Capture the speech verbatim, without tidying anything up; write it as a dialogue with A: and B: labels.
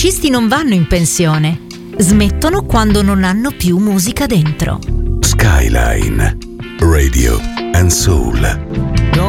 A: musicisti non vanno in pensione, smettono quando non hanno più musica dentro.
B: Skyline Radio and Soul.